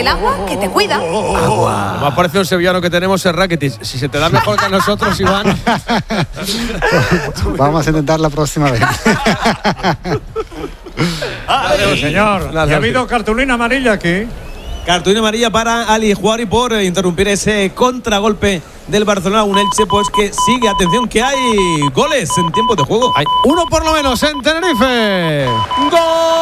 El agua que te cuida. Agua. Me ha parecido un sevillano que tenemos es Rakitic. Si se te da mejor que a nosotros, Iván. Vamos a intentar la próxima vez. Señor, ¿ha habido cartulina amarilla aquí? Cartulina amarilla para Ali Juari por interrumpir ese contragolpe del Barcelona. Un Elche pues que sigue, atención, que hay goles en tiempo de juego. Hay uno por lo menos en Tenerife. ¡Gol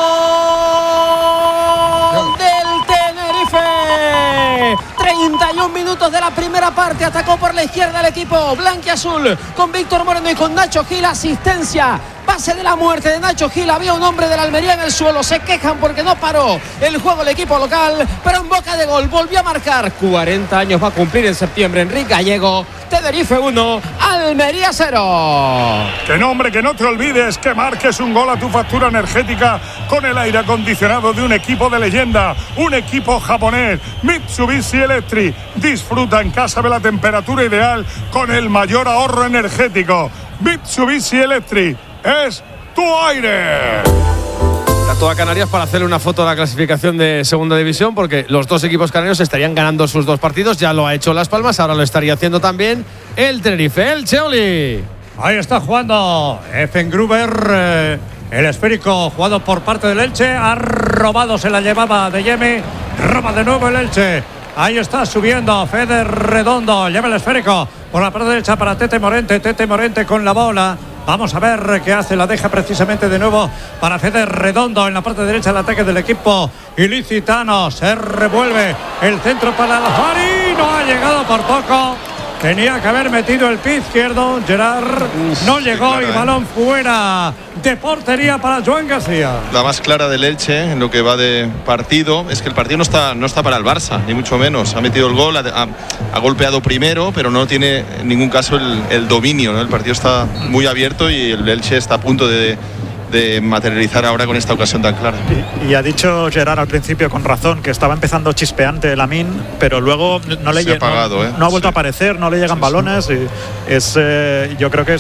del Tenerife! 31 minutos de la primera parte. Atacó por la izquierda el equipo blanquiazul con Víctor Moreno y con Nacho Gil. Asistencia, pase de la muerte de Nacho Gil. Había un hombre de la Almería en el suelo. Se quejan porque no paró el juego el equipo local, pero en boca de gol volvió a marcar. 40 años va a cumplir en septiembre Enrique Gallego. Tenerife 1, Almería 0. Que no, hombre, que no te olvides que marques un gol a tu factura energética con el aire acondicionado de un equipo de leyenda, un equipo japonés, Mitsubishi Electric. Disfruta en casa de la temperatura ideal con el mayor ahorro energético. Mitsubishi Electric es tu aire. Está toda Canarias para hacerle una foto de la clasificación de segunda división, porque los dos equipos canarios estarían ganando sus dos partidos. Ya lo ha hecho Las Palmas, ahora lo estaría haciendo también el Tenerife. El Cheoli. Ahí está jugando Effengruber, el esférico jugado por parte del Elche. Ha robado, se la llevaba de Yeme. Roba de nuevo el Elche. Ahí está subiendo Fede Redondo. Lleva el esférico por la parte derecha para Tete Morente. Tete Morente con la bola. Vamos a ver qué hace. La deja precisamente de nuevo para Fede Redondo en la parte derecha. El ataque del equipo ilicitano. Se revuelve el centro para Alfari. No ha llegado por poco. Tenía que haber metido el pie izquierdo. Gerard no llegó, clara, y balón fuera de portería para Joan García. La más clara del Elche en lo que va de partido es que el partido no está para el Barça, ni mucho menos. Ha metido el gol, ha golpeado primero, pero no tiene en ningún caso el dominio, ¿no? El partido está muy abierto y el Elche está a punto de materializar ahora con esta ocasión tan clara. Y ha dicho Gerard al principio con razón que estaba empezando chispeante Lamine, pero luego no le llega, no ha vuelto a aparecer, no le llegan balones, y es yo creo que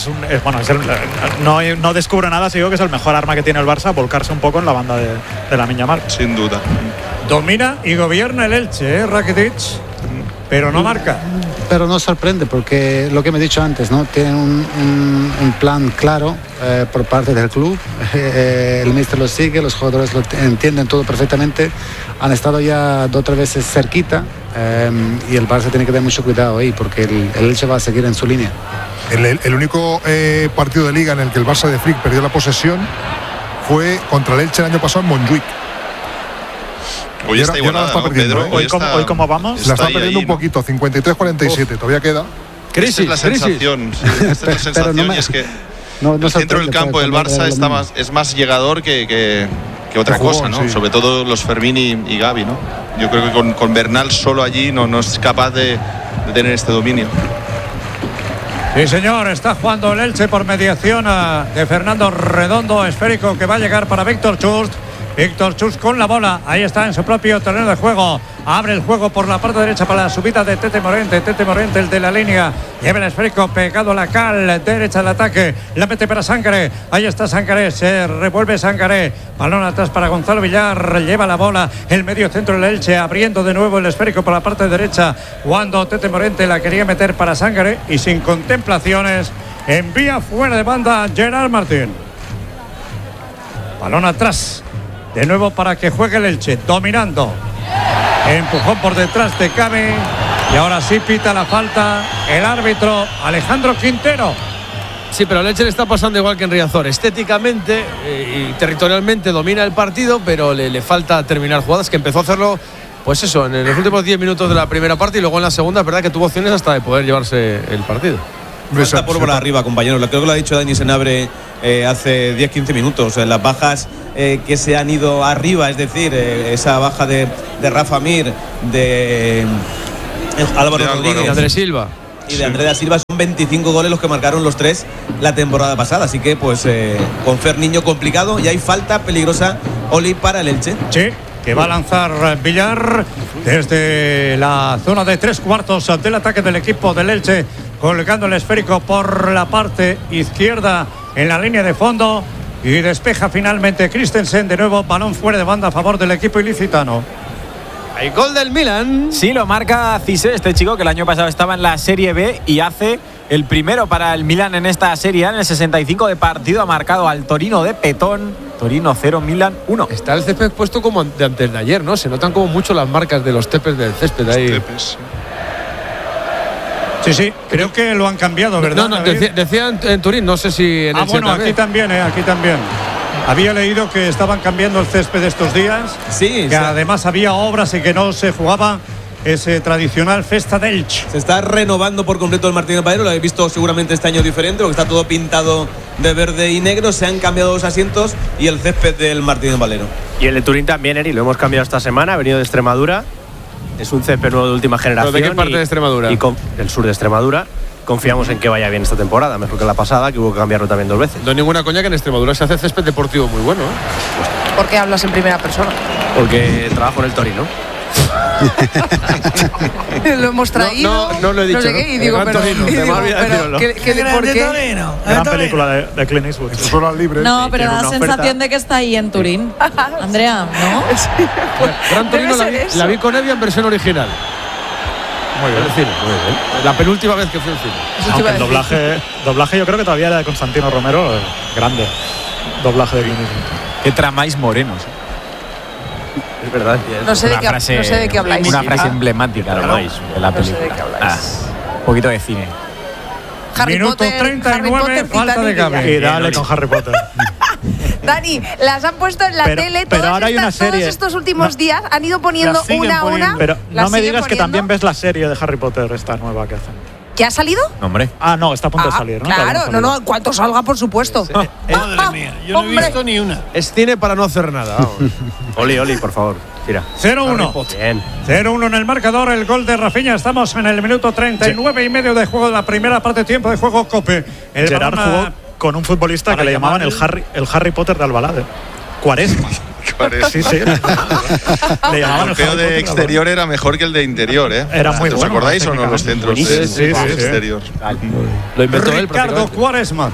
no descubro nada, digo que es el mejor arma que tiene el Barça, volcarse un poco en la banda de Lamine Yamal. Sin duda. Domina y gobierna el Elche, Rakitic, pero no marca. Pero no sorprende, porque lo que me he dicho antes, ¿no? Tienen un plan claro por parte del club. El míster lo sigue, los jugadores lo entienden todo perfectamente. Han estado ya 2 o 3 veces cerquita, y el Barça tiene que tener mucho cuidado ahí, porque el Elche va a seguir en su línea. El único partido de liga en el que el Barça de Flick perdió la posesión fue contra el Elche el año pasado en Montjuic. Hoy está igualada, ¿no, Pedro? Hoy cómo vamos. La está perdiendo un poquito, 53-47, todavía queda. Crisis, esta es la sensación, sí, esta es la sensación, y es que el centro del campo del Barça es más llegador que otra cosa, ¿no? Sí. Sobre todo los Fermín y Gavi, ¿no? Yo creo que con Bernal solo allí no es capaz de tener este dominio. Sí, señor, está jugando el Elche por mediación de Fernando Redondo, esférico que va a llegar para Víctor Chust. Víctor Chust con la bola, ahí está en su propio terreno de juego. Abre el juego por la parte derecha para la subida de Tete Morente. Tete Morente, el de la línea, lleva el esférico pegado a la cal derecha del ataque. La mete para Sangaré. Ahí está Sangaré, se revuelve Sangaré. Balón atrás para Gonzalo Villar. Lleva la bola el medio centro del Elche, abriendo de nuevo el esférico por la parte derecha. Cuando Tete Morente la quería meter para Sangaré y sin contemplaciones envía fuera de banda Gerard Martín. Balón atrás. De nuevo para que juegue el Elche, dominando. Empujón por detrás de Cami. Y ahora sí pita la falta el árbitro Alejandro Quintero. Sí, pero el Elche le está pasando igual que en Riazor. Estéticamente y territorialmente domina el partido, pero le falta terminar jugadas, que empezó a hacerlo, pues eso, en los últimos 10 minutos de la primera parte, y luego en la segunda, es verdad que tuvo opciones hasta de poder llevarse el partido. Falta pólvora arriba, compañeros. Creo que lo ha dicho Dani Senabre hace 10-15 minutos. Las bajas que se han ido arriba, es decir, esa baja de Rafa Mir, de Álvaro Rodríguez, de Andrés Silva y de Andrés Silva, son 25 goles los que marcaron los 3 la temporada pasada. Así que, pues, con Fer Niño complicado, y hay falta peligrosa, Oli, para el Elche. Sí, que va a lanzar Villar desde la zona de 3/4 del ataque del equipo del Elche, colgando el esférico por la parte izquierda en la línea de fondo, y despeja finalmente Christensen. De nuevo balón fuera de banda a favor del equipo ilicitano. Hay gol del Milan. Sí, lo marca Cissé, este chico que el año pasado estaba en la Serie B y hace el primero para el Milan en esta Serie A. En el 65 de partido ha marcado al Torino de Petón. Torino 0, Milan 1. Está el césped puesto como de antes de ayer, ¿no? Se notan como mucho las marcas de los tepes del césped ahí. Sí, creo que lo han cambiado, ¿verdad? No, decían en Turín, no sé si en el bueno, aquí también. Había leído que estaban cambiando el césped estos días. Sí. Que además había obras y que no se jugaba ese tradicional Festa d'Elche. Se está renovando por completo el Martínez Valero. Lo habéis visto seguramente este año diferente, porque está todo pintado de verde y negro. Se han cambiado los asientos y el césped del Martínez Valero. Y el de Turín también, Eri, lo hemos cambiado esta semana. Ha venido de Extremadura. Es un césped nuevo de última generación. ¿De qué parte de Extremadura? Del sur de Extremadura. Confiamos en que vaya bien esta temporada, mejor que la pasada, que hubo que cambiarlo también 2 veces. No hay ninguna coña que en Extremadura se hace césped deportivo muy bueno, ¿eh? ¿Por qué hablas en primera persona? Porque trabajo en el Torino. Lo hemos traído. No lo he dicho. No sé qué, y digo, pero ¿por qué? Gran película de Clint Eastwood. Horas libres. No, pero da la sensación de que está ahí en Turín. Andrea, ¿no? Gran Torino la vi con Evia en versión original. Muy bien. Muy bien. La penúltima vez que fui al cine. Aunque el doblaje yo creo que todavía era de Constantino Romero. Grande doblaje de Clint Eastwood. ¿Qué tramáis morenos? Es verdad. No sé de qué habláis. Una frase emblemática de la película. No sé de qué habláis. Un poquito de cine. Minuto 39, falta de Gaby. Y dale con Harry Potter. Dani, las han puesto en la tele. Pero ahora hay una serie. Todos estos últimos días han ido poniendo una a una. Pero no me digas que también ves la serie de Harry Potter, esta nueva que hacen. ¿Qué ha salido? No, hombre. No, está a punto de salir, ¿no? Claro, no, cuanto salga, por supuesto. Madre mía, yo no he visto ni una. Es cine para no hacer nada. Oli, por favor. Tira. 0-1. Bien. 0-1 en el marcador, el gol de Rafinha. Estamos en el minuto 39 y medio de juego de la primera parte, tiempo de juego Cope. Gerard jugó con un futbolista que le llamaban el Harry Potter de Albalade. Cuaresma. Sí. Le llamaban el golpeo de exterior era mejor que el de interior, ¿eh? Era muy bueno. ¿Os acordáis o no los centros de exterior? Lo inventó él. Ricardo Quaresma.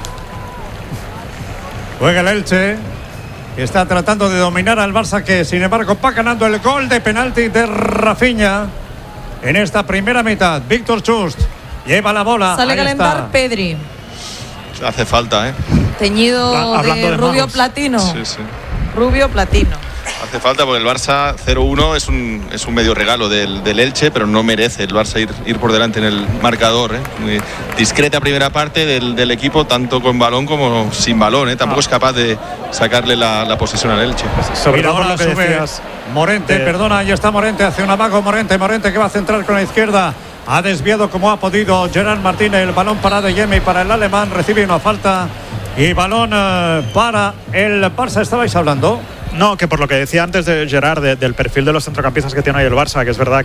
Juega el Elche. Está tratando de dominar al Barça, que sin embargo va ganando el gol de penalti de Rafinha en esta primera mitad. Víctor Chust lleva la bola. Sale a calentar Pedri. Hace falta, ¿eh? Teñido de rubio platino. Sí. Rubio platino. Hace falta porque el Barça 0-1 es un medio regalo del Elche, pero no merece el Barça ir por delante en el marcador, ¿eh? Muy discreta primera parte del equipo, tanto con balón como sin balón, ¿eh? Tampoco es capaz de sacarle la posesión al Elche. Sobre todo lo que decías. Morente, perdona, ahí está Morente, hace un amago Morente que va a centrar con la izquierda. Ha desviado como ha podido Gerard Martínez, el balón para De Jemi, para el alemán, recibe una falta y balón para el Barça. ¿Estabais hablando? No, que por lo que decía antes de Gerard, del perfil de los centrocampistas que tiene hoy el Barça, que es verdad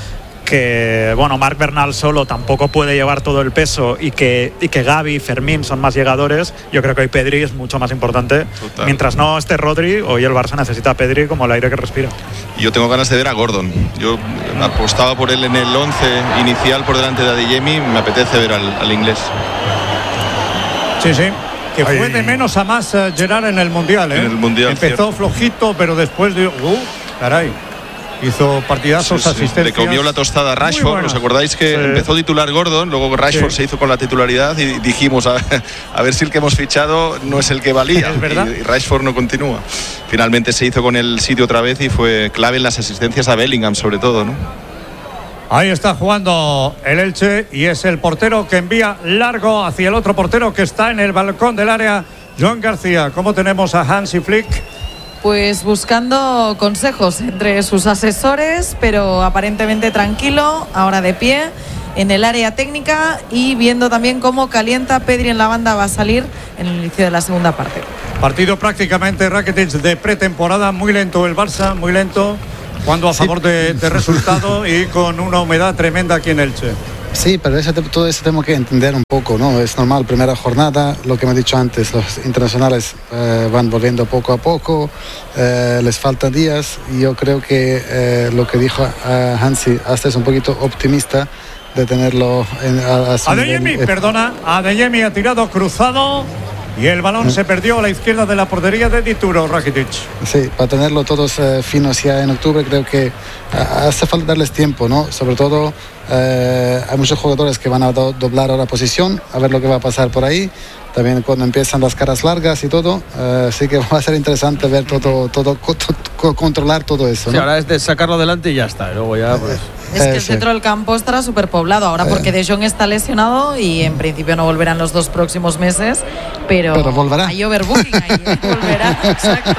que bueno, Marc Bernal solo tampoco puede llevar todo el peso y que Gavi y Fermín son más llegadores. Yo creo que hoy Pedri es mucho más importante. Total. Mientras no esté Rodri, hoy el Barça necesita a Pedri como el aire que respira. Y yo tengo ganas de ver a Gordon. Yo apostaba por él en el 11 inicial por delante de Adeyemi. Me apetece ver al inglés. Sí. Que fue de menos a más Gerard en el Mundial, ¿eh? En el Mundial. Empezó flojito, pero después de... caray. Hizo partidazos, asistencias. Le comió la tostada a Rashford. ¿Os acordáis que empezó titular Gordon? Luego Rashford se hizo con la titularidad y dijimos a ver si el que hemos fichado no es el que valía. ¿Es verdad? Y Rashford no continúa. Finalmente se hizo con el sitio otra vez y fue clave en las asistencias a Bellingham, sobre todo, ¿no? Ahí está jugando el Elche y es el portero que envía largo hacia el otro portero que está en el balcón del área, Joan García. ¿Cómo tenemos a Hansi Flick? Pues buscando consejos entre sus asesores, pero aparentemente tranquilo, ahora de pie en el área técnica y viendo también cómo calienta Pedri en la banda. Va a salir en el inicio de la segunda parte. Partido prácticamente Rakitic de pretemporada, muy lento el Barça, muy lento. Cuando a favor de resultado y con una humedad tremenda aquí en Elche. Sí, pero todo eso tenemos que entender un poco, ¿no? Es normal, primera jornada, lo que me he dicho antes, los internacionales van volviendo poco a poco, les faltan días y yo creo que lo que dijo Hansi hasta es un poquito optimista de tenerlo Adeyemi ha tirado cruzado y el balón se perdió a la izquierda de la portería de Dituro Rakitic. Sí, para tenerlo todos finos ya en octubre, creo que hace falta darles tiempo, ¿no? Sobre todo hay muchos jugadores que van a doblar ahora posición, a ver lo que va a pasar por ahí. También cuando empiezan las caras largas y todo, así que va a ser interesante ver controlar todo eso, ¿no? Sí, ahora es de sacarlo adelante y ya está. Luego ya, pues. Es que el centro del campo estará súper poblado ahora porque De Jong está lesionado y en principio no volverán los 2 próximos meses, pero volverá. Hay overbooking ahí, volverá, exacto.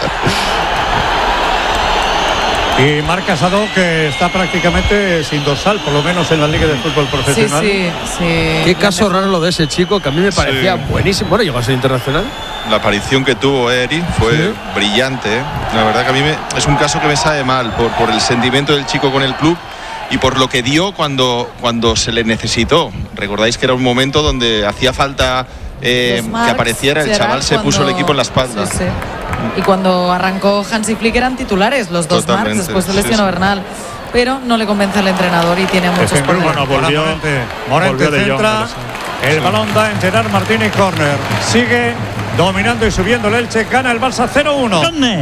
Y Marc Casado, que está prácticamente sin dorsal, por lo menos en la Liga de Fútbol Profesional. Sí. Qué caso raro lo de ese chico, que a mí me parecía buenísimo. Bueno, llegó a ser internacional. La aparición que tuvo Eri fue brillante. La verdad que a mí es un caso que me sabe mal por el sentimiento del chico con el club y por lo que dio cuando se le necesitó. Recordáis que era un momento donde hacía falta que apareciera, el chaval se puso el equipo en la espalda. Sí. Y cuando arrancó Hansi Flick eran titulares los 2 Marks, después se lesionó Bernal. Pero no le convence al entrenador y tiene muchos problemas. Bueno, volvió Morente centra, el balón da en Gerard Martínez, córner. Sigue dominando y subiendo el Elche, gana el Barça 0-1.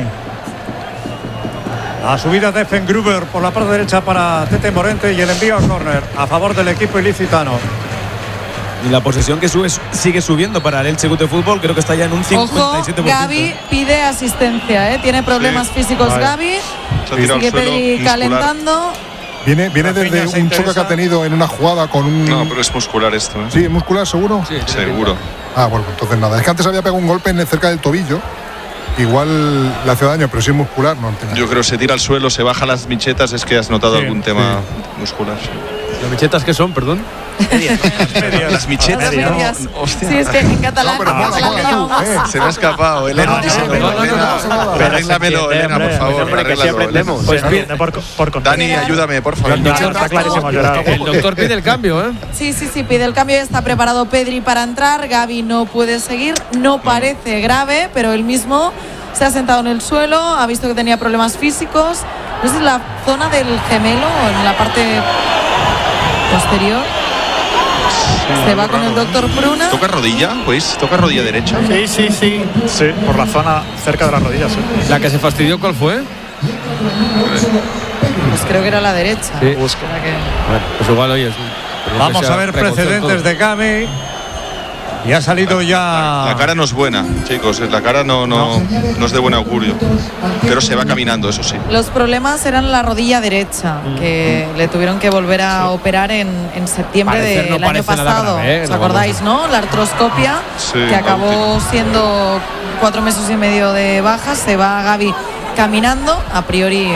La subida de Fengruber por la parte derecha para Tete Morente y el envío a córner a favor del equipo ilicitano. Y la posesión que sigue subiendo para el Elche de Fútbol, creo que está ya en un 57%. Ojo, Gavi pide asistencia, tiene problemas físicos Gavi. Sigue Pedri calentando. Viene desde un choque que ha tenido en una jugada con un... No, pero es muscular esto, ¿eh? Sí, ¿es muscular seguro? Sí, seguro. Bueno, entonces nada. Es que antes había pegado un golpe cerca del tobillo. Igual le hace daño, pero si es muscular, no entiendo. Yo creo que se tira al suelo, se baja las michetas, es que has notado algún tema muscular. ¿Las michetas qué son, perdón? Las michetas. Sí, es que en catalán, se me ha escapado. Elena, arréglamelo, Elena, por favor. Aprendemos. Pues Dani, ayúdame, por favor. Está clarísimo. El doctor pide el cambio, ¿eh? Sí, pide el cambio. Ya está preparado Pedri para entrar. Gavi no puede seguir. No parece grave, pero él mismo se ha sentado en el suelo. Ha visto que tenía problemas físicos. No sé, en la zona del gemelo o en la parte posterior. Se va con el doctor Pruna. ¿Toca rodilla? Pues, ¿toca rodilla derecha? Sí, por la zona cerca de las rodillas. ¿La que se fastidió cuál fue? Pues creo que era la derecha. Sí. Bueno, pues igual hoy es. Vamos a ver precedentes de Gavi. Y ha salido ya. La cara no es buena, chicos. La cara no es de buen augurio. Pero se va caminando, eso sí. Los problemas eran la rodilla derecha, que le tuvieron que volver a operar en septiembre del año pasado. Grave, ¿os acordáis, no? La artroscopia, que acabó siendo 4 meses y medio de baja. Se va Gavi caminando. A priori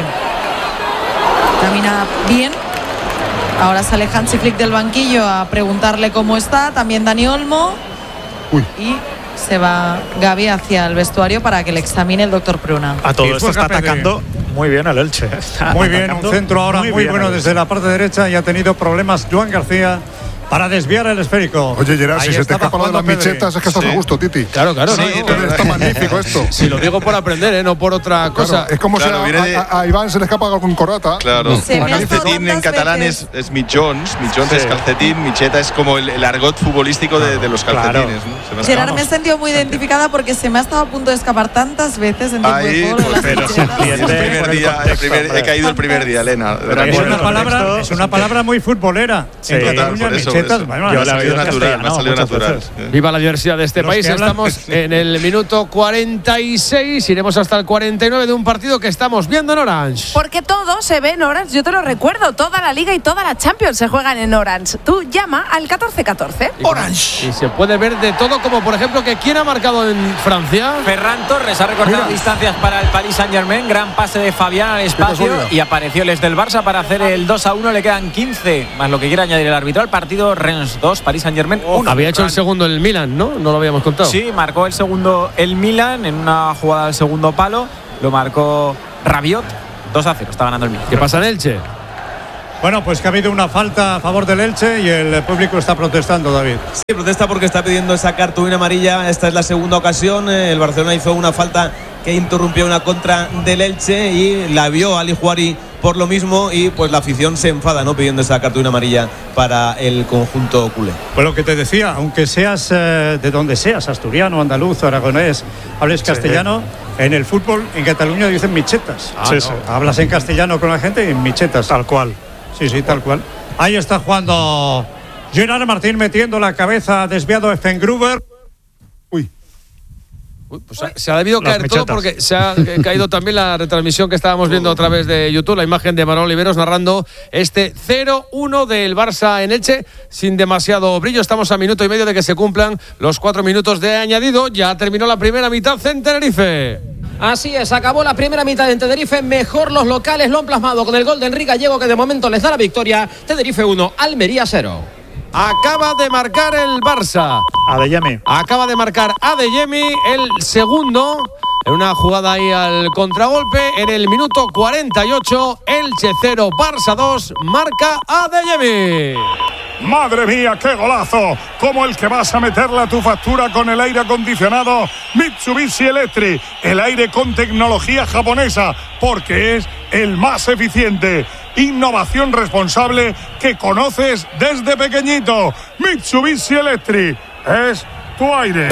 camina bien. Ahora sale Hansi Flick del banquillo a preguntarle cómo está. También Dani Olmo. Y se va Gavi hacia el vestuario para que le examine el doctor Pruna. A todo esto está atacando muy bien al Elche. Muy bien, un centro ahora muy bueno desde la parte derecha y ha tenido problemas Joan García para desviar el esférico. Oye, Gerard, si se te escapa lo de las michetas es que estás a gusto, Titi. Claro. Sí, está magnífico esto. Si lo digo por aprender, no por otra cosa. Es como si a Iván se le escapa con corata. Claro. Calcetín en catalán es mitjons. Mitjons es calcetín. Micheta es como el argot futbolístico de los calcetines. ¿No? Gerard, me he sentido muy identificada porque se me ha estado a punto de escapar tantas veces en tiempo de juego. Pero se entiende. He caído el primer día, Elena. Es una palabra muy futbolera. En Cataluña, michetas. Me ha salido natural. Viva la diversidad de este país. Estamos en el minuto 46. Iremos hasta el 49 de un partido que estamos viendo en Orange. Porque todo se ve en Orange. Yo te lo recuerdo. Toda la Liga y toda la Champions se juegan en Orange. Tú llama al 1414. Orange. Y se puede ver de todo, como por ejemplo que quién ha marcado en Francia. Ferran Torres ha recortado distancias para el Paris Saint-Germain. Gran pase de Fabián al espacio. Y apareció el del Barça para hacer el 2-1. Le quedan 15 más lo que quiera añadir el árbitro al partido. Rennes 2, Paris Saint-Germain 1. Había hecho el segundo el Milan, ¿no? No lo habíamos contado. Sí, marcó el segundo el Milan en una jugada al segundo palo. Lo marcó Rabiot. 2-0, está ganando el Milan. ¿Qué pasa en Elche? Bueno, pues que ha habido una falta a favor del Elche y el público está protestando, David. Sí, protesta porque está pidiendo esa cartulina amarilla. Esta es la segunda ocasión. El Barcelona hizo una falta que interrumpió una contra del Elche y la vio Ali Juari por lo mismo y pues la afición se enfada, ¿no?, pidiendo esa cartulina amarilla para el conjunto culé. Pues lo que te decía, aunque seas de donde seas, asturiano, andaluz, aragonés, hables castellano, en el fútbol en Cataluña dicen michetas. Hablas en castellano con la gente y michetas. Tal cual. Sí, tal cual. Ahí está jugando Gerard Martín, metiendo la cabeza, desviado Effengruber. Pues se ha debido caer todo porque se ha caído también la retransmisión que estábamos viendo a través de YouTube, la imagen de Manuel Oliveros narrando este 0-1 del Barça en Elche sin demasiado brillo. Estamos a minuto y medio de que se cumplan los 4 minutos de añadido. Ya terminó la primera mitad en Tenerife. Así es, acabó la primera mitad en Tenerife. Mejor los locales lo han plasmado con el gol de Enrique Gallego, que de momento les da la victoria. Tenerife 1, Almería 0. Acaba de marcar el Barça. Adeyemi. Acaba de marcar Adeyemi el segundo. En una jugada ahí al contragolpe. En el minuto 48, Elche 0, Barça 2. Marca Adeyemi. ¡Madre mía, qué golazo! Como el que vas a meterle a tu factura con el aire acondicionado Mitsubishi Electric. El aire con tecnología japonesa, porque es el más eficiente. Innovación responsable que conoces desde pequeñito. Mitsubishi Electric es tu aire.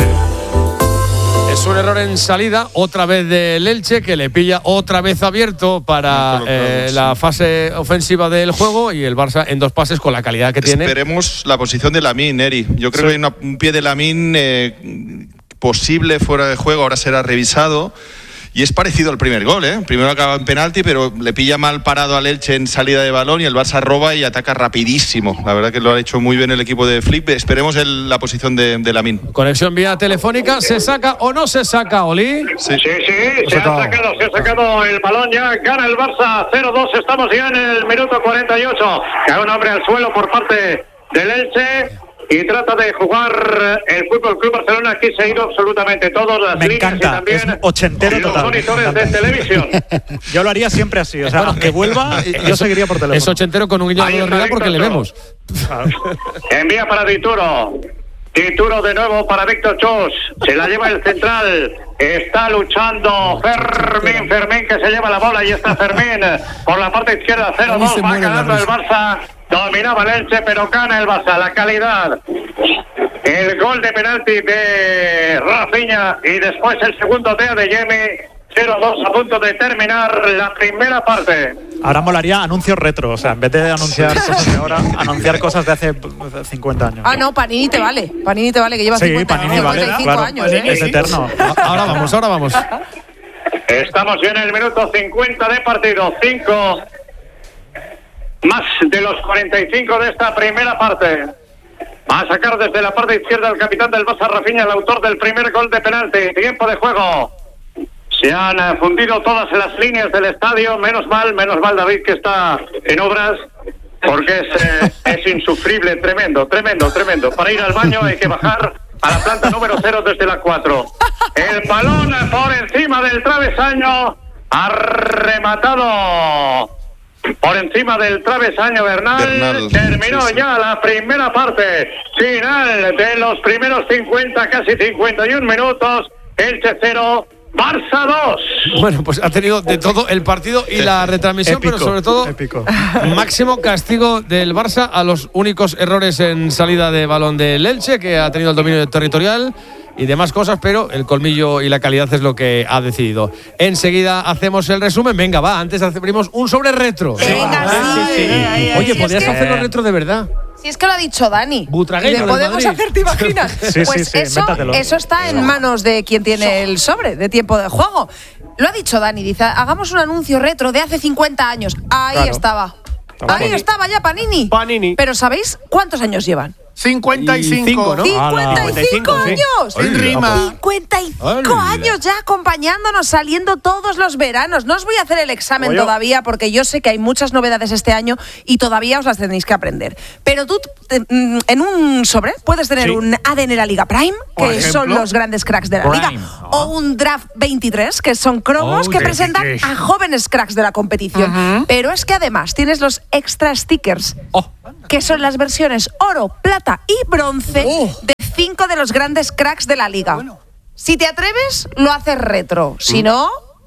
Es un error en salida, otra vez del Elche, que le pilla otra vez abierto para la fase ofensiva del juego, y el Barça en 2 pases con la calidad que tiene. Esperemos la posición de Lamine, Eri. Yo creo que hay un pie de Lamine posible fuera de juego, ahora será revisado. Y es parecido al primer gol, ¿eh? Primero acaba en penalti, pero le pilla mal parado al Elche en salida de balón y el Barça roba y ataca rapidísimo. La verdad que lo ha hecho muy bien el equipo de Flick. Esperemos la posición de Lamine. Conexión vía telefónica. ¿Se saca o no se saca, Oli? Sí, se ha sacado el balón. Ya gana el Barça 0-2. Estamos ya en el minuto 48. Cae un hombre al suelo por parte del Elche y trata de jugar el Fútbol Club Barcelona. Aquí se ha ido absolutamente todos, las líneas y también es ochentero los total. monitores de televisión. Yo lo haría siempre así, o sea, aunque vuelva, yo seguiría por teléfono. Es ochentero con un guiño de realidad porque le vemos. Envía para Dituro. Dituro de nuevo para Víctor Chus. Se la lleva el central. Está luchando Fermín que se lleva la bola. Y está Fermín por la parte izquierda. 0-2. Va ganando el Barça. Dominaba el Elche, pero gana el Barça. La calidad. El gol de penalti de Rafinha. Y después el segundo de Adeyemi. 0-2 a punto de terminar la primera parte. Ahora molaría anuncios retro, o sea, en vez de anunciar cosas de ahora, anunciar cosas de hace 50 años. Ah, no, Panini te vale. Panini te vale, que lleva 55 años. Es eterno. Ahora vamos. Estamos ya en el minuto 50 de partido. 5 más de los 45 de esta primera parte. Va a sacar desde la parte izquierda el capitán del Barça, Rafinha, el autor del primer gol de penalti. Tiempo de juego. Se han fundido todas las líneas del estadio. Menos mal David, que está en obras, porque es insufrible, tremendo. Para ir al baño hay que bajar a la planta número 0 desde la 4. El balón por encima del travesaño, ha rematado por encima del travesaño Bernal. Terminó ya la primera parte, final de los primeros 50, casi 51 minutos. Elche 0, Barça 2. Bueno, pues ha tenido de todo el partido y la retransmisión, épico, pero sobre todo máximo castigo del Barça a los únicos errores en salida de balón del Elche, que ha tenido el dominio territorial y demás cosas, pero el colmillo y la calidad es lo que ha decidido. Enseguida hacemos el resumen. Venga, va, antes abrimos un sobre retro. Venga, Oye, podrías hacerlo retro de verdad. Si es que lo ha dicho Dani. Butragueño, le podemos hacer, ¿te imaginas? Pues eso está en manos de quien tiene el sobre de tiempo de juego. Lo ha dicho Dani, dice, hagamos un anuncio retro de hace 50 años. Ahí estaba. Ahí estaba ya Panini. Pero ¿sabéis cuántos años llevan? 55, ¿no? 55 años. Sin rima. 55 años ya acompañándonos, saliendo todos los veranos. No os voy a hacer el examen todavía, porque yo sé que hay muchas novedades este año y todavía os las tenéis que aprender. Pero tú, en un sobre, puedes tener un ADN La Liga Prime, que son los grandes cracks de la Liga, o un Draft 23, que son cromos que presentan a jóvenes cracks de la competición. Pero es que además tienes los extra stickers, que son las versiones oro, plata y bronce de 5 de los grandes cracks de la Liga. Si te atreves, lo haces retro. Si no,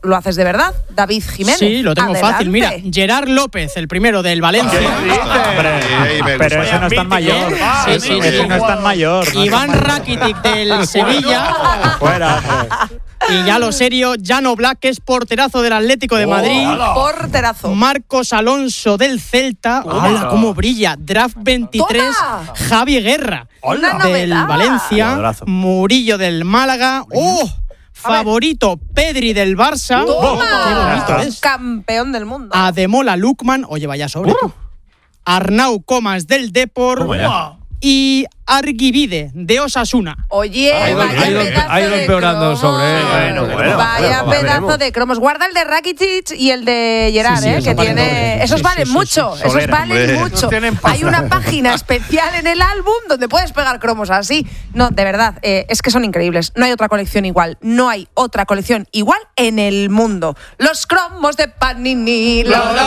lo haces de verdad, David Jiménez. Sí, lo tengo Adelante. fácil. Mira, Gerard López, el primero del Valencia. Pero ese no es tan mayor. Sí. Ese no es tan mayor. Iván Rakitic del Sevilla. Fuera. Y ya lo serio, Jan Black, que es porterazo del Atlético de Madrid. Porterazo. Marcos Alonso del Celta. ¡Hala, cómo brilla! Draft 23, ¡Toma! Javi Guerra ¡Una del novedad! Valencia. Jugadorazo. Murillo del Málaga. Favorito, Pedri del Barça. ¡Toma! ¡Qué bonito es! Campeón del mundo. Ademola Lukman. Oye, vaya sobre tú. Arnau Comas del Depor. Y Arguivide de Osasuna. Oye, Ha ido empeorando sobre. Vaya pedazo de cromos. Guarda el de Rakitic y el de Gerard, que tiene. Esos valen mucho. Esos valen mucho. Hay una página especial en el álbum donde puedes pegar cromos así. No, de verdad, es que son increíbles. No hay otra colección igual. No hay otra colección igual en el mundo. Los cromos de Panini.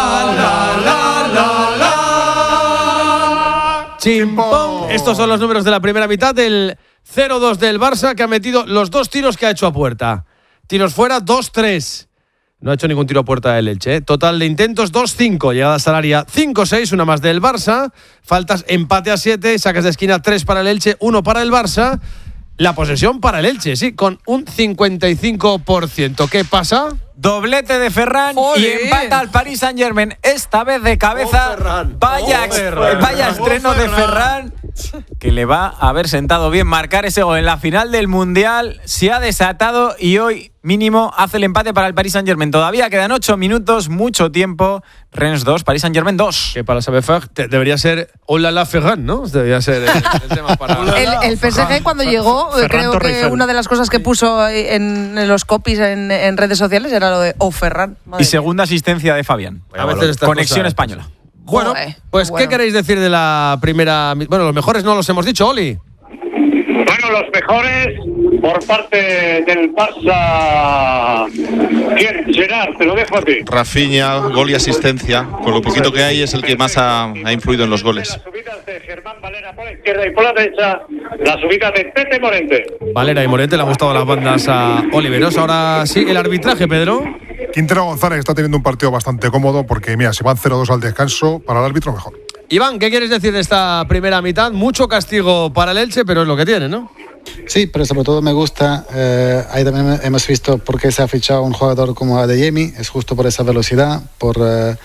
Chimpón. Estos son los números de la primera mitad del 0-2 del Barça, que ha metido los 2 tiros que ha hecho a puerta. Tiros fuera, 2-3. No ha hecho ningún tiro a puerta del Elche. Total de intentos, 2-5. Llegadas al área, 5-6. Una más del Barça. Faltas, empate a 7. Sacas de esquina, 3 para el Elche, 1 para el Barça. La posesión para el Elche, sí, con un 55%. ¿Qué pasa? Doblete de Ferran y empata al Paris Saint-Germain. Esta vez de cabeza. Vaya estreno de Ferran, que le va a haber sentado bien marcar ese gol en la final del Mundial. Se ha desatado y hoy mínimo hace el empate para el Paris Saint-Germain. Todavía quedan 8 minutos, mucho tiempo. Rennes 2, Paris Saint-Germain 2. Que para saber debería ser Hola la Ferran, ¿no? Debería ser el tema para... El PSG cuando llegó, creo que una de las cosas que puso en los copies en redes sociales era lo de Ferran. Y segunda asistencia de Fabián. A veces Conexión española. Bueno, pues ¿qué queréis decir de la primera? Bueno, los mejores no los hemos dicho, Oli. Bueno, los mejores por parte del Barça. ¿Quién? Gerard, te lo dejo a ti. Rafinha, gol y asistencia. Con lo poquito que hay es el que más ha influido en los goles. Las subidas de Germán Valera por la izquierda y por la derecha, la subida de Tete Morente. Valera y Morente le han gustado las bandas a Oliveros. Ahora sí, el arbitraje, Pedro. Quintero González está teniendo un partido bastante cómodo porque, mira, si van 0-2 al descanso, para el árbitro mejor. Iván, ¿qué quieres decir de esta primera mitad? Mucho castigo para el Elche, pero es lo que tiene, ¿no? Sí, pero sobre todo me gusta, ahí también hemos visto por qué se ha fichado un jugador como Adeyemi, es justo por esa velocidad, por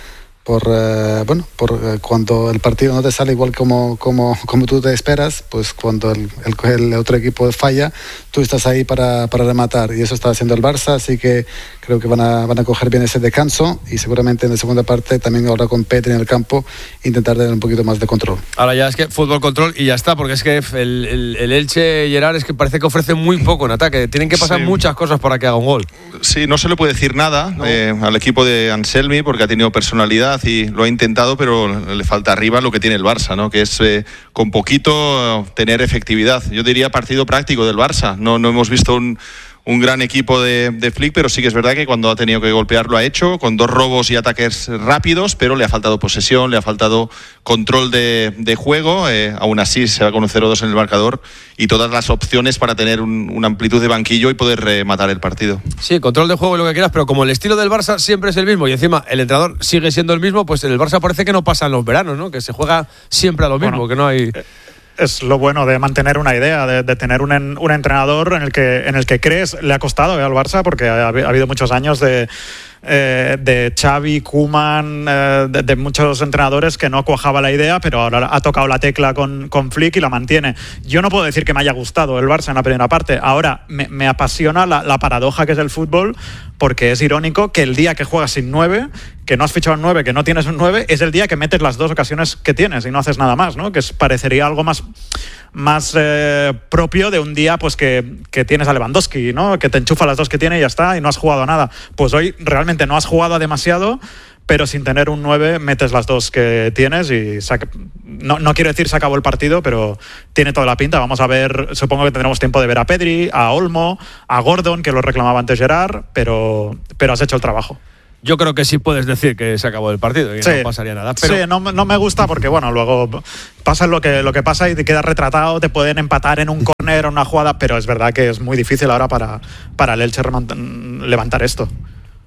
cuando el partido no te sale igual como tú te esperas, pues cuando el otro equipo falla, tú estás ahí para rematar, y eso está haciendo el Barça, así que creo que van a coger bien ese descanso y seguramente en la segunda parte también ahora con Pedri en el campo intentar tener un poquito más de control. Ahora ya es que fútbol control y ya está, porque es que el Elche Gerard es que parece que ofrece muy poco en ataque, tienen que pasar muchas cosas para que haga un gol. Sí, no se le puede decir nada al equipo de Anselmi porque ha tenido personalidad y lo ha intentado, pero le falta arriba lo que tiene el Barça, ¿no? Que es con poquito tener efectividad. Yo diría partido práctico del Barça. No hemos visto un gran equipo de Flick, pero sí que es verdad que cuando ha tenido que golpear lo ha hecho, con 2 robos y ataques rápidos, pero le ha faltado posesión, le ha faltado control de juego. Aún así se va con un 0-2 en el marcador y todas las opciones para tener una amplitud de banquillo y poder rematar el partido. Sí, control de juego y lo que quieras, pero como el estilo del Barça siempre es el mismo y encima el entrenador sigue siendo el mismo, pues en el Barça parece que no pasan los veranos, ¿no? Que se juega siempre a lo mismo, que no hay... Es lo bueno de mantener una idea, de tener un entrenador en el que crees. Le ha costado al Barça porque ha habido muchos años de Xavi, Koeman, de muchos entrenadores que no cuajaba la idea, pero ahora ha tocado la tecla con Flick y la mantiene. Yo no puedo decir que me haya gustado el Barça en la primera parte. Ahora me apasiona la paradoja que es el fútbol, porque es irónico que el día que juegas sin 9, que no has fichado un 9, que no tienes un 9, es el día que metes las 2 ocasiones que tienes y no haces nada más, ¿no? Que parecería algo más propio de un día pues que tienes a Lewandowski, ¿no? Que te enchufa las 2 que tiene y ya está, y no has jugado nada. Pues hoy realmente no has jugado demasiado, pero sin tener un 9 metes las 2 que tienes y no quiero decir se acabó el partido, pero tiene toda la pinta. Vamos a ver, supongo que tendremos tiempo de ver a Pedri, a Olmo, a Gordon, que lo reclamaba antes Gerard, pero has hecho el trabajo. Yo creo que sí puedes decir que se acabó el partido y no pasaría nada. Pero... Sí, no me gusta porque, bueno, luego pasa lo que pasa y te quedas retratado, te pueden empatar en un córner o una jugada, pero es verdad que es muy difícil ahora para el Elche levantar esto.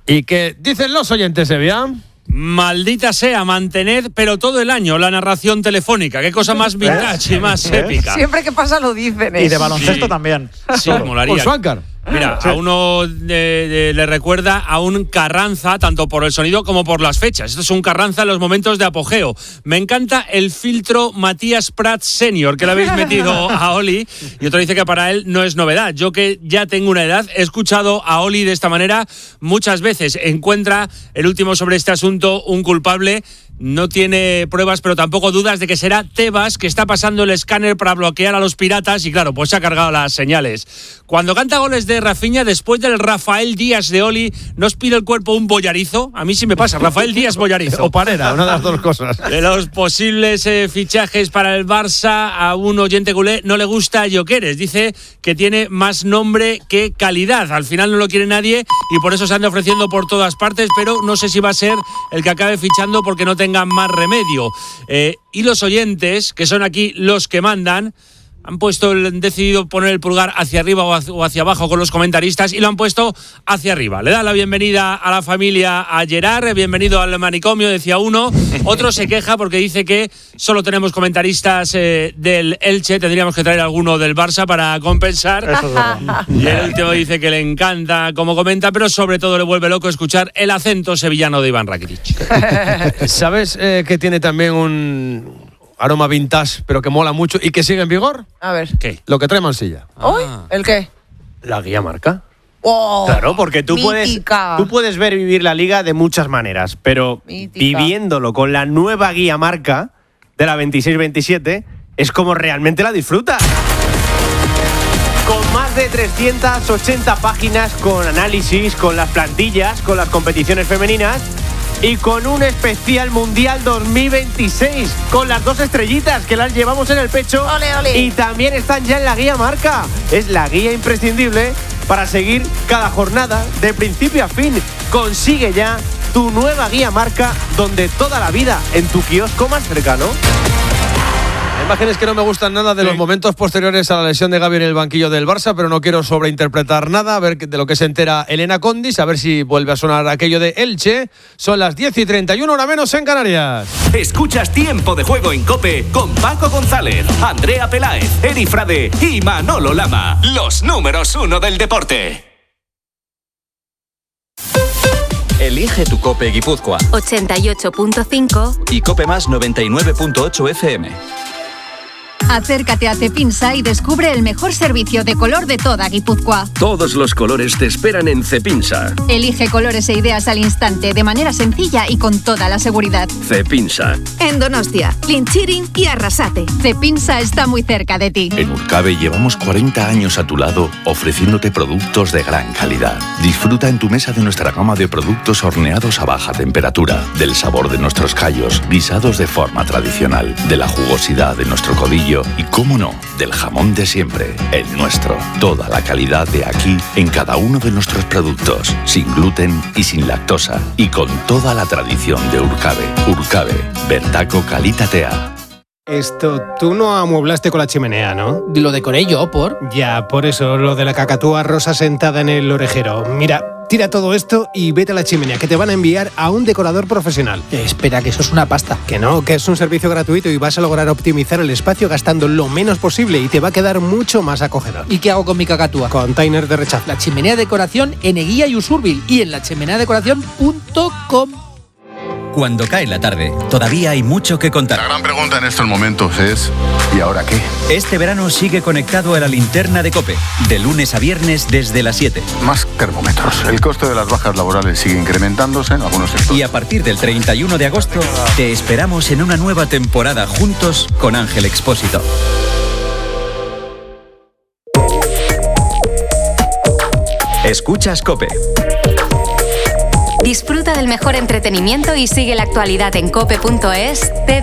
¿Y qué dicen los oyentes, Sevilla? Maldita sea, mantened, pero todo el año, la narración telefónica. Qué cosa más vintage y más épica. Siempre que pasa lo dicen. Y de baloncesto también. Sí, molaría. Con Swankar. Mira, a uno le recuerda a un Carranza, tanto por el sonido como por las fechas. Esto es un Carranza en los momentos de apogeo. Me encanta el filtro Matías Prats Senior, que le habéis metido a Oli. Y otro dice que para él no es novedad. Yo, que ya tengo una edad, he escuchado a Oli de esta manera muchas veces. Encuentra el último sobre este asunto un culpable. No tiene pruebas, pero tampoco dudas de que será Tebas, que está pasando el escáner para bloquear a los piratas y claro, pues se ha cargado las señales. Cuando canta goles de Rafinha, después del Rafael Díaz de Oli, ¿no os pide el cuerpo un bollarizo? A mí sí me pasa, Rafael Díaz bollarizo. O Parera, una de las dos cosas. De los posibles fichajes para el Barça, a un oyente culé no le gusta Gyökeres. Dice que tiene más nombre que calidad. Al final no lo quiere nadie y por eso se anda ofreciendo por todas partes, pero no sé si va a ser el que acabe fichando porque no tengan más remedio. Y los oyentes, que son aquí los que mandan, han decidido poner el pulgar hacia arriba o hacia abajo con los comentaristas y lo han puesto hacia arriba. Le dan la bienvenida a la familia a Gerard, bienvenido al manicomio, decía uno. Otro se queja porque dice que solo tenemos comentaristas del Elche, tendríamos que traer alguno del Barça para compensar. Y el último dice que le encanta cómo comenta, pero sobre todo le vuelve loco escuchar el acento sevillano de Iván Rakitic. ¿Sabes que tiene también un aroma vintage, pero que mola mucho y que sigue en vigor? A ver. ¿Qué? Lo que trae Mansilla. ¿Uy? ¿El qué? La guía marca. Oh, claro, porque tú mítica. puedes ver vivir la Liga de muchas maneras, pero Mítica. viviéndolo con la nueva guía marca de la 26-27 es como realmente la disfrutas. Con más de 380 páginas, con análisis, con las plantillas, con las competiciones femeninas y con un especial Mundial 2026, con las 2 estrellitas que las llevamos en el pecho. Ole, ole. Y también están ya en la guía marca. Es la guía imprescindible para seguir cada jornada de principio a fin. Consigue ya tu nueva guía marca, donde toda la vida, en tu kiosco más cercano. Imágenes que no me gustan nada de los momentos posteriores a la lesión de Gavi en el banquillo del Barça, pero no quiero sobreinterpretar nada, a ver de lo que se entera Elena Condis, a ver si vuelve a sonar aquello de Elche. Son las 10:31, hora menos en Canarias. Escuchas Tiempo de Juego en COPE con Paco González, Andrea Peláez, Eri Frade y Manolo Lama. Los números 1 del deporte. Elige tu COPE Guipúzcoa 88.5 y COPE Más 99.8 FM. Acércate a Cepinsa y descubre el mejor servicio de color de toda Guipúzcoa. Todos los colores te esperan en Cepinsa. Elige colores e ideas al instante, de manera sencilla y con toda la seguridad. Cepinsa. En Donostia, Clinchirin y Arrasate. Cepinsa está muy cerca de ti. En Urcabe llevamos 40 años a tu lado, ofreciéndote productos de gran calidad. Disfruta en tu mesa de nuestra gama de productos horneados a baja temperatura, del sabor de nuestros callos, guisados de forma tradicional, de la jugosidad de nuestro codillo y, cómo no, del jamón de siempre, el nuestro. Toda la calidad de aquí en cada uno de nuestros productos, sin gluten y sin lactosa, y con toda la tradición de Urcabe. Urcabe, Bertaco Calitatea. Esto, tú no amueblaste con la chimenea, ¿no? Lo decoré yo, ¿por? Ya, por eso, lo de la cacatúa rosa sentada en el orejero. Mira, tira todo esto y vete a la chimenea, que te van a enviar a un decorador profesional. Espera, que eso es una pasta. Que no, que es un servicio gratuito y vas a lograr optimizar el espacio gastando lo menos posible y te va a quedar mucho más acogedor. ¿Y qué hago con mi cacatúa? Container de rechazo. La chimenea de decoración en Eguía y Usurbil y en lachimeneadecoración.com. Cuando cae la tarde, todavía hay mucho que contar. La gran pregunta en estos momentos es ¿y ahora qué? Este verano sigue conectado a la linterna de COPE, de lunes a viernes desde las 7. Más termómetros. El coste de las bajas laborales sigue incrementándose en algunos sectores. Y a partir del 31 de agosto, te esperamos en una nueva temporada juntos con Ángel Expósito. Escuchas COPE. Disfruta del mejor entretenimiento y sigue la actualidad en cope.es.